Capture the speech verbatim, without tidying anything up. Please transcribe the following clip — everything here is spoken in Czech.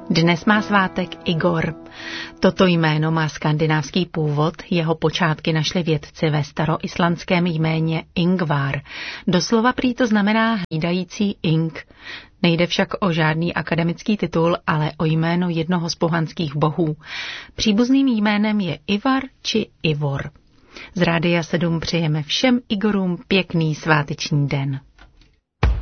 Dnes má svátek Igor. Toto jméno má skandinávský původ, jeho počátky našli vědci ve staroislandském jméně Ingvar. Doslova prý to znamená hlídající Ing. Nejde však o žádný akademický titul, ale o jméno jednoho z pohanských bohů. Příbuzným jménem je Ivar či Ivor. Z Rádia sedm přejeme všem Igorům pěkný sváteční den.